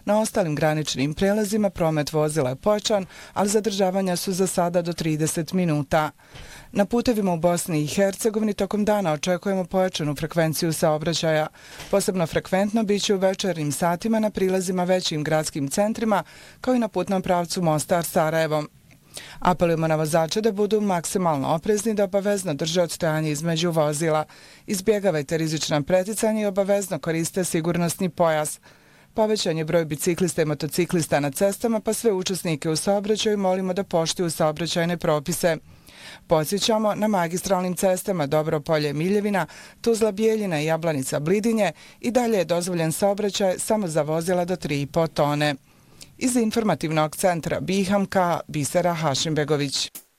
Na ostalim graničnim prelazima promet vozila je pojačan, ali zadržavanja su za sada do 30 minuta. Na putevima u Bosni i Hercegovini tokom dana očekujemo pojačanu frekvenciju saobraćaja. Posebno frekventno biće u večernjim satima na prilazima većim gradskim centrima, kao i na putnom pravcu Mostar-Sarajevo. Apelujemo na vozače da budu maksimalno oprezni, da obavezno drže odstojanje između vozila. Izbjegavajte rizična preticanja i obavezno koriste sigurnosni pojas. Povećan je broj biciklista i motociklista na cestama, pa sve učesnike u saobraćaju molimo da poštuju saobraćajne propise. Podsjećamo, na magistralnim cestama Dobropolje-Miljevina, Tuzla-Bijeljina i Jablanica-Blidinje i dalje je dozvoljen saobraćaj samo za vozila do 3,5 tone. Iz informativnog centra Bihamka, Bisera Hašimbegović.